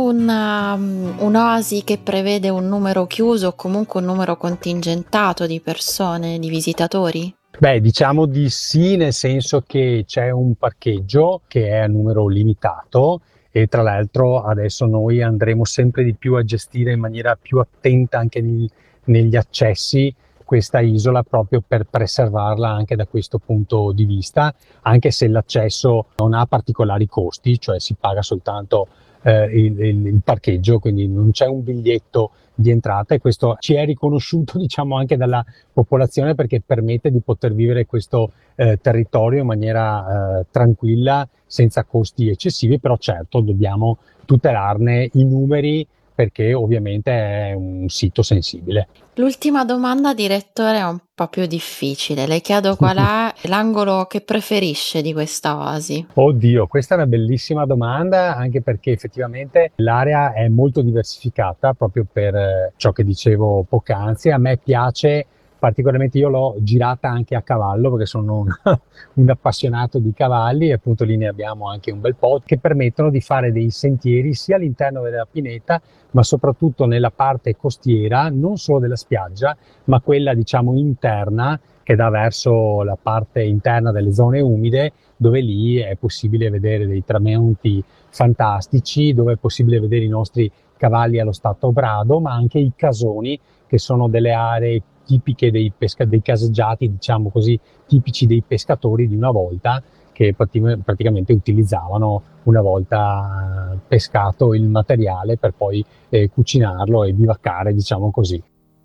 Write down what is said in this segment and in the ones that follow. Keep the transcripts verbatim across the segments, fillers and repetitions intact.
una, um, un'oasi che prevede un numero chiuso o comunque un numero contingentato di persone, di visitatori? Beh, diciamo di sì, nel senso che c'è un parcheggio che è a numero limitato e tra l'altro adesso noi andremo sempre di più a gestire in maniera più attenta anche nel- negli accessi questa isola proprio per preservarla anche da questo punto di vista, anche se l'accesso non ha particolari costi, cioè si paga soltanto eh, il, il- il parcheggio, quindi non c'è un biglietto di entrata e questo ci è riconosciuto diciamo anche dalla popolazione perché permette di poter vivere questo eh, territorio in maniera eh, tranquilla, senza costi eccessivi, però certo dobbiamo tutelarne i numeri perché ovviamente è un sito sensibile. L'ultima domanda, direttore, è un po' più difficile. Le chiedo qual è l'angolo che preferisce di questa oasi. Oddio, questa è una bellissima domanda, anche perché effettivamente l'area è molto diversificata, proprio per eh, ciò che dicevo poc'anzi. A me piace particolarmente, io l'ho girata anche a cavallo, perché sono un, un appassionato di cavalli, e appunto lì ne abbiamo anche un bel po', che permettono di fare dei sentieri sia all'interno della pineta, ma soprattutto nella parte costiera, non solo della spiaggia, ma quella diciamo interna, che dà verso la parte interna delle zone umide, dove lì è possibile vedere dei tramonti fantastici, dove è possibile vedere i nostri cavalli allo stato brado, ma anche i casoni, che sono delle aree tipiche dei, pesca- dei caseggiati, diciamo così, tipici dei pescatori di una volta, che prati- praticamente utilizzavano una volta pescato il materiale per poi eh, cucinarlo e bivaccare, diciamo così.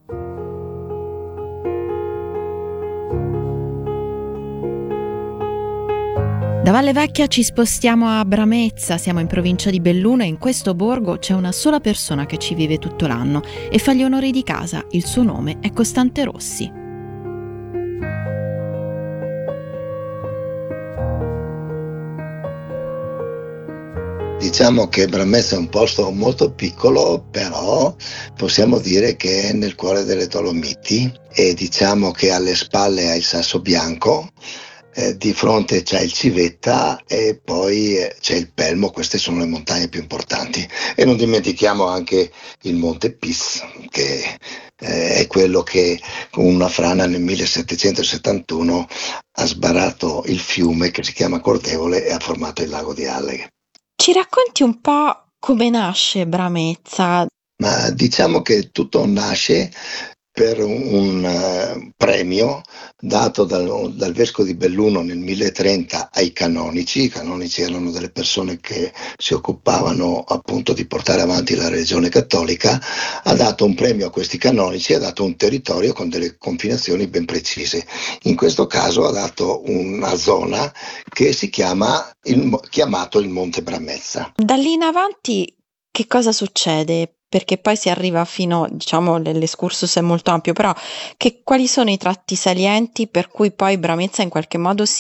Da Valle Vecchia ci spostiamo a Bramezza, siamo in provincia di Belluno e in questo borgo c'è una sola persona che ci vive tutto l'anno e fa gli onori di casa. Il suo nome è Costante Rossi. Diciamo che Bramezza è un posto molto piccolo, però possiamo dire che è nel cuore delle Dolomiti e diciamo che alle spalle ha il Sasso Bianco, eh, di fronte c'è il Civetta e poi eh, c'è il Pelmo, queste sono le montagne più importanti. E non dimentichiamo anche il Monte Piz, che eh, è quello che con una frana nel millesettecentosettantuno ha sbarato il fiume che si chiama Cordevole e ha formato il lago di Alleghe. Ci racconti un po' come nasce Bramezza? Ma diciamo che tutto nasce per un, un, eh, premio dato dal, dal vescovo di Belluno nel milletrenta ai canonici. I canonici erano delle persone che si occupavano appunto di portare avanti la religione cattolica. Ha dato un premio a questi canonici, ha dato un territorio con delle confinazioni ben precise. In questo caso ha dato una zona che si chiama il, chiamato il Monte Bramezza. Da lì in avanti che cosa succede? Perché poi si arriva fino, diciamo, l'escursus è molto ampio, però che, quali sono i tratti salienti per cui poi Bramezza in qualche modo